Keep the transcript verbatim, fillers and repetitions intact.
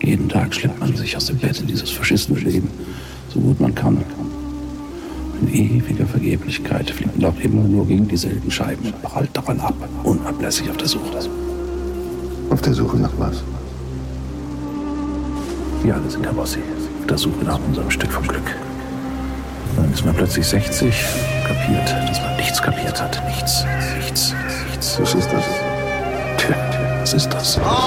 Jeden Tag schleppt man sich aus dem Bett in dieses verschissene Leben, so gut man kann. In ewiger Vergeblichkeit fliegt man auch immer nur gegen dieselben Scheiben und prallt daran ab, unablässig auf der Suche. Auf der Suche nach was? Wir alle sind Kabossi, auf der Suche nach unserem Stück vom Glück. Dann ist man plötzlich sechzig, kapiert, dass man nichts kapiert hat. Nichts, nichts, nichts. Was ist das? Tja, was ist das?